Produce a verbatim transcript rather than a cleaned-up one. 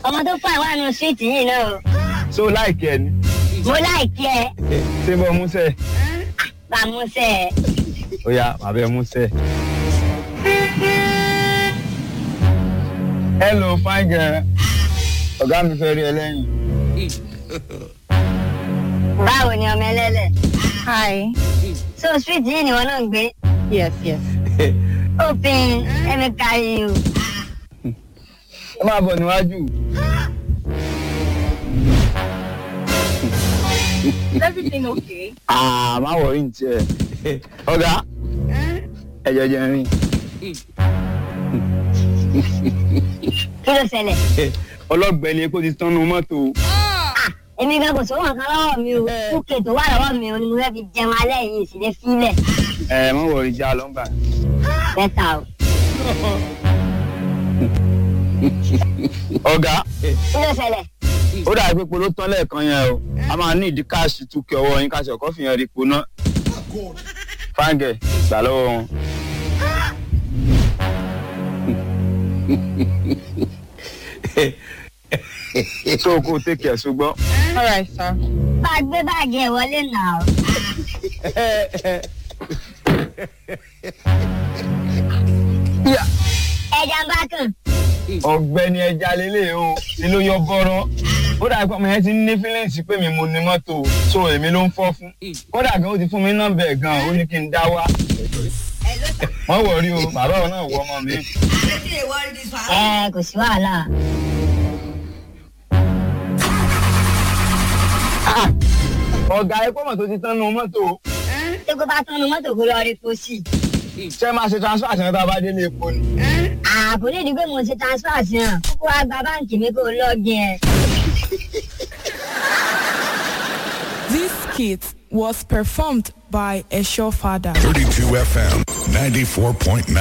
ọmọ tó fà wà nù síìtì yìí náà. So like ẹ ni. Mo láìkí ẹ. Ṣé bọ́ músẹ̀? Bá músẹ̀. Ó yá, màá bẹ músẹ̀. Hello, fine girl. Ọ̀gá mi fẹ́ rí ẹ lẹ́yìn. Báwo ni ọmọ ẹlẹ́lẹ̀? Hi. So street yìí ni wọ́n náà ń gbé. Yes, yes. Open, let me carry you. Ẹ máa bọ̀ níwájú. Is everything okay? Ah, má wọrí ní tiẹ̀. Ọ̀gá, ẹ jẹjẹ rìn. Kí ló ṣẹlẹ̀? Ọlọ́gbẹ́ni epo ti tán nu mọ́tò. Èmi gan kò sówó nǹkan lọ́wọ́ mi o. Kúkè tó wà lọ́wọ́ mi o ni mo fẹ́ fi jẹun alẹ́ yìí sì lè fílẹ̀. Ẹ má wọrí já lọ́ngbà. Bẹ́tà o. Ọ̀gá, Kí ló ṣẹlẹ̀? ó dàbí pé polo tán lẹ́ẹ̀kan yẹn o. A máa ní ìdí káàṣì túkẹ́ ọwọ́ yín káṣí ọkọ̀ fìyàn rí po náà. Fáńgẹ̀ gbà lọ́wọ́ wọn. So kò take care ṣùgbọ́n. All right, sir. Bá a gbé báàgì ẹ̀ wọlé náà. Ẹja ń bá kàn. Ọ̀gbẹ́ni ẹja lélẹ̀ o ni ló yọ bọ́rọ́. Ó dàbí pé ọmọ yẹn ti ní fílẹ̀ǹsì pé mi mo ní mọ́tò so èmi ló ń fọ́ fún. Kódà gan ó ti fún mi nọ́mbà ẹ̀ gan ó ní kí n dá wá. Wọ́n wọ̀ rí o bàbá òun náà wọ ọmọ mi. Ẹ kò sí wàhálà. Ọ̀gá ẹ pọ́mọ̀ tó ti tán nu mọ́tò. Tí kò bá tán nu mọ́tò kó lọ rí pósí. Ṣé máa ṣe transfer àti ẹ̀rọ bá délé epo ni? Àbò lè di pé mo ṣe transfer sí hàn. Kókó wá gba báǹkì mi kó lọ́ọ̀gì ẹ̀. This skit was performed by Esho Father. thirty-two F M ninety-four point nine.